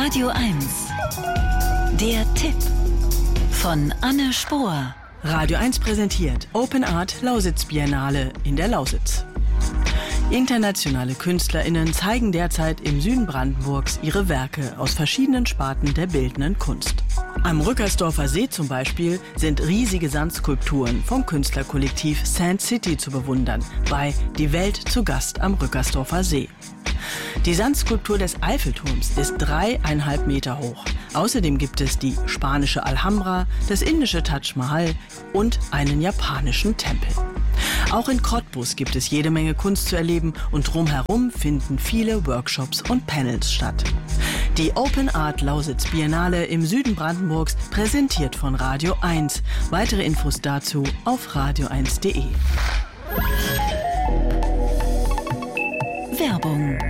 Radio 1. Der Tipp von Anne Spohr. Radio 1 präsentiert Open Art Lausitz Biennale in der Lausitz. Internationale KünstlerInnen zeigen derzeit im Süden Brandenburgs ihre Werke aus verschiedenen Sparten der bildenden Kunst. Am Rückersdorfer See zum Beispiel sind riesige Sandskulpturen vom Künstlerkollektiv Sand City zu bewundern, bei Die Welt zu Gast am Rückersdorfer See. Die Sandskulptur des Eiffelturms ist 3,5 Meter hoch. Außerdem gibt es die spanische Alhambra, das indische Taj Mahal und einen japanischen Tempel. Auch in Cottbus gibt es jede Menge Kunst zu erleben und drumherum finden viele Workshops und Panels statt. Die Open Art Lausitz Biennale im Süden Brandenburgs, präsentiert von Radio 1. Weitere Infos dazu auf radio1.de. Werbung.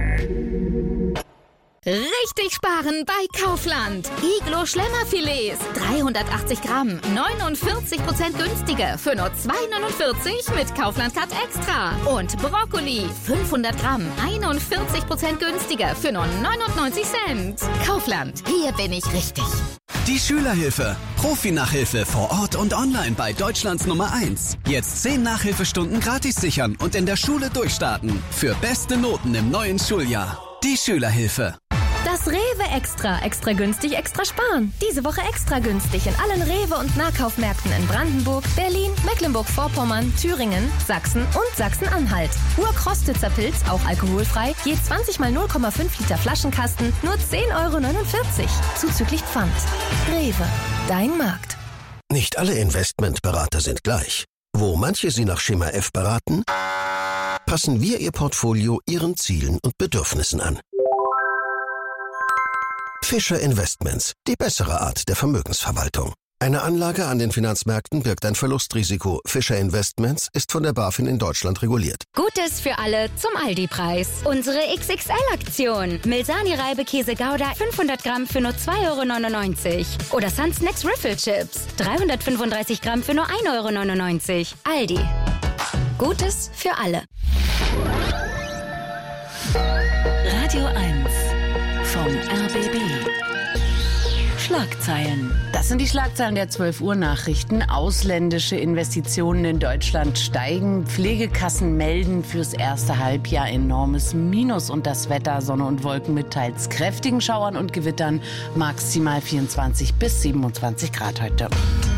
Richtig sparen bei Kaufland. Iglo Schlemmerfilets, 380 Gramm, 49% günstiger für nur 2,49 mit Kaufland Card Extra. Und Brokkoli, 500 Gramm, 41% günstiger für nur 99 Cent. Kaufland, hier bin ich richtig. Die Schülerhilfe. Profi-Nachhilfe vor Ort und online bei Deutschlands Nummer 1. Jetzt 10 Nachhilfestunden gratis sichern und in der Schule durchstarten. Für beste Noten im neuen Schuljahr. Die Schülerhilfe. Das Rewe Extra. Extra günstig, extra sparen. Diese Woche extra günstig in allen Rewe- und Nahkaufmärkten in Brandenburg, Berlin, Mecklenburg-Vorpommern, Thüringen, Sachsen und Sachsen-Anhalt. Urkrostitzer Pilz, auch alkoholfrei, je 20 mal 0,5 Liter Flaschenkasten, nur 10,49 €. Zuzüglich Pfand. Rewe, dein Markt. Nicht alle Investmentberater sind gleich. Wo manche Sie nach Schema F beraten, passen wir Ihr Portfolio Ihren Zielen und Bedürfnissen an. Fischer Investments, die bessere Art der Vermögensverwaltung. Eine Anlage an den Finanzmärkten birgt ein Verlustrisiko. Fischer Investments ist von der BaFin in Deutschland reguliert. Gutes für alle zum Aldi-Preis. Unsere XXL-Aktion. Milsani-Reibekäse Gouda 500 Gramm für nur 2,99 €. Oder Sun Snacks Riffle Chips 335 Gramm für nur 1,99 €. Aldi. Gutes für alle. Radio 1 vom RBB. Schlagzeilen. Das sind die Schlagzeilen der 12 Uhr Nachrichten. Ausländische Investitionen in Deutschland steigen. Pflegekassen melden fürs erste Halbjahr enormes Minus. Und das Wetter, Sonne und Wolken mit teils kräftigen Schauern und Gewittern. Maximal 24 bis 27 Grad heute.